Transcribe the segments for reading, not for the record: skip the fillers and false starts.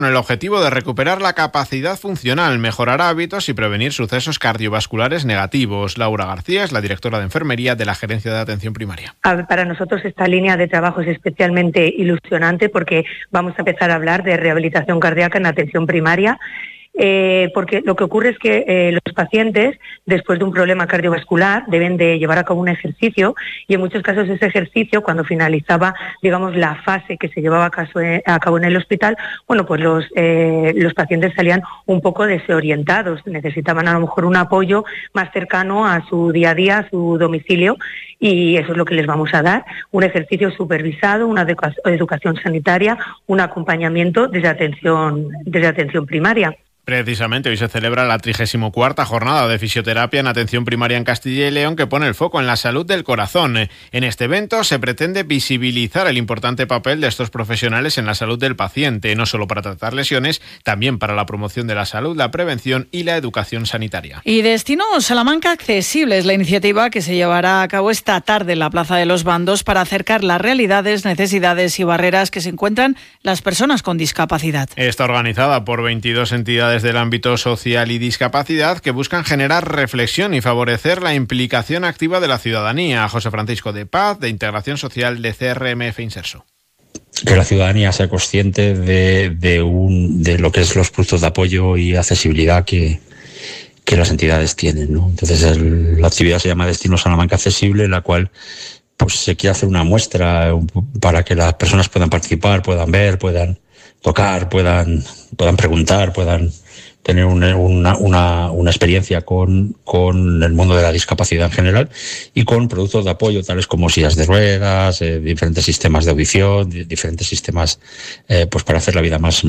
con el objetivo de recuperar la capacidad funcional, mejorar hábitos y prevenir sucesos cardiovasculares negativos. Laura García es la directora de Enfermería de la Gerencia de Atención Primaria. Para nosotros esta línea de trabajo es especialmente ilusionante porque vamos a empezar a hablar de rehabilitación cardíaca en atención primaria. Porque lo que ocurre es que los pacientes, después de un problema cardiovascular, deben de llevar a cabo un ejercicio y en muchos casos ese ejercicio, cuando finalizaba, digamos, la fase que se llevaba a cabo en el hospital, bueno, pues los pacientes salían un poco desorientados, necesitaban a lo mejor un apoyo más cercano a su día a día, a su domicilio, y eso es lo que les vamos a dar, un ejercicio supervisado, una educación sanitaria, un acompañamiento desde atención primaria. Precisamente hoy se celebra la 34ª jornada de fisioterapia en atención primaria en Castilla y León, que pone el foco en la salud del corazón. En este evento se pretende visibilizar el importante papel de estos profesionales en la salud del paciente, no solo para tratar lesiones, también para la promoción de la salud, la prevención y la educación sanitaria. Y Destino Salamanca Accesible es la iniciativa que se llevará a cabo esta tarde en la Plaza de los Bandos para acercar las realidades, necesidades y barreras que se encuentran las personas con discapacidad. Está organizada por 22 entidades del ámbito social y discapacidad que buscan generar reflexión y favorecer la implicación activa de la ciudadanía. José Francisco de Paz, de Integración Social de CRMF Inserso. Que la ciudadanía sea consciente de lo que es los productos de apoyo y accesibilidad que las entidades tienen, ¿no? Entonces la actividad se llama Destino Salamanca Accesible, la cual pues se quiere hacer una muestra para que las personas puedan participar, puedan ver, puedan tocar, puedan preguntar, puedan tener una experiencia con el mundo de la discapacidad en general y con productos de apoyo tales como sillas de ruedas, diferentes sistemas de audición, diferentes sistemas pues para hacer la vida más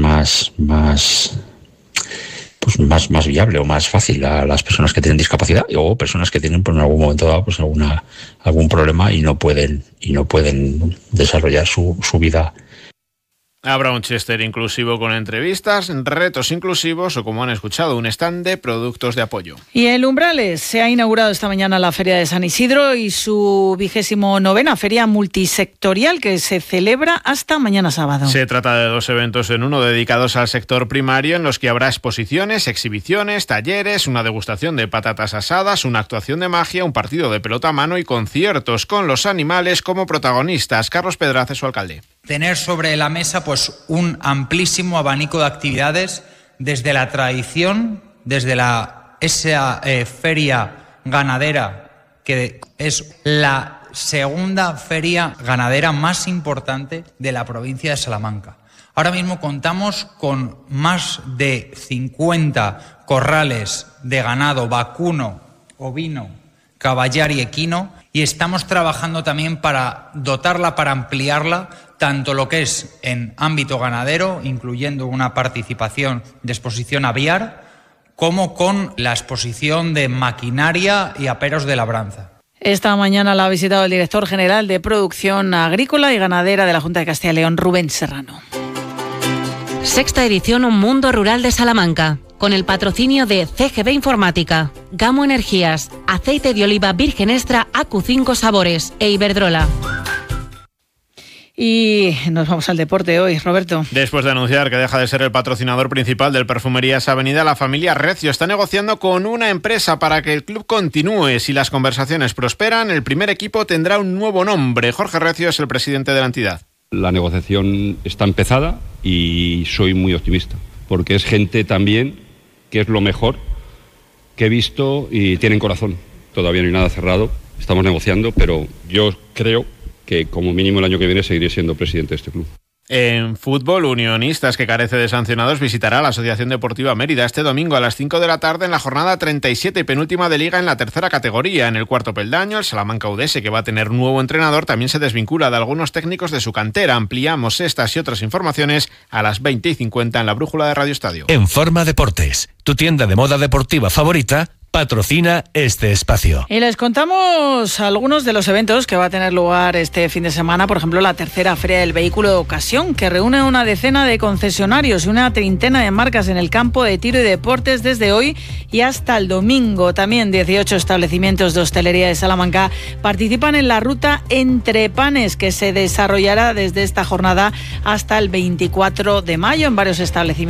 viable o más fácil a las personas que tienen discapacidad o personas que tienen en algún momento dado pues algún problema y no pueden desarrollar su vida. Habrá un Chester inclusivo con entrevistas, retos inclusivos o, como han escuchado, un stand de productos de apoyo. Y en Umbrales se ha inaugurado esta mañana la Feria de San Isidro y su 29ª feria multisectorial que se celebra hasta mañana sábado. Se trata de 2 eventos en uno dedicados al sector primario en los que habrá exposiciones, exhibiciones, talleres, una degustación de patatas asadas, una actuación de magia, un partido de pelota a mano y conciertos con los animales como protagonistas. Carlos Pedraz es su alcalde. Tener sobre la mesa pues un amplísimo abanico de actividades desde la tradición, desde esa feria ganadera, que es la segunda feria ganadera más importante de la provincia de Salamanca. Ahora mismo contamos con más de 50 corrales de ganado vacuno, ovino, caballar y equino, y estamos trabajando también para dotarla, para ampliarla, tanto lo que es en ámbito ganadero, incluyendo una participación de exposición aviar, como con la exposición de maquinaria y aperos de labranza. Esta mañana la ha visitado el director general de Producción Agrícola y Ganadera de la Junta de Castilla y León, Rubén Serrano. Sexta edición Un Mundo Rural de Salamanca, con el patrocinio de CGB Informática, Gamo Energías, Aceite de Oliva Virgen Extra AQ5 Sabores e Iberdrola. Y nos vamos al deporte hoy, Roberto. Después de anunciar que deja de ser el patrocinador principal del Perfumerías Avenida, la familia Recio está negociando con una empresa para que el club continúe. Si las conversaciones prosperan, el primer equipo tendrá un nuevo nombre. Jorge Recio es el presidente de la entidad. La negociación está empezada y soy muy optimista, porque es gente también que es lo mejor que he visto y tienen corazón. Todavía no hay nada cerrado, estamos negociando, pero yo creo que como mínimo el año que viene seguiré siendo presidente de este club. En fútbol, Unionistas, que carece de sancionados, visitará la Asociación Deportiva Mérida este domingo a las 5 de la tarde en la jornada 37 y penúltima de Liga en la tercera categoría. En el cuarto peldaño, el Salamanca Udese, que va a tener nuevo entrenador, también se desvincula de algunos técnicos de su cantera. Ampliamos estas y otras informaciones a las 20:50 en la Brújula de Radio Estadio. En Forma Deportes, tu tienda de moda deportiva favorita, patrocina este espacio. Y les contamos algunos de los eventos que va a tener lugar este fin de semana. Por ejemplo, la tercera Feria del Vehículo de Ocasión, que reúne una decena de concesionarios y una treintena de marcas en el campo de tiro y deportes desde hoy y hasta el domingo. También 18 establecimientos de hostelería de Salamanca participan en la ruta Entre Panes, que se desarrollará desde esta jornada hasta el 24 de mayo en varios establecimientos.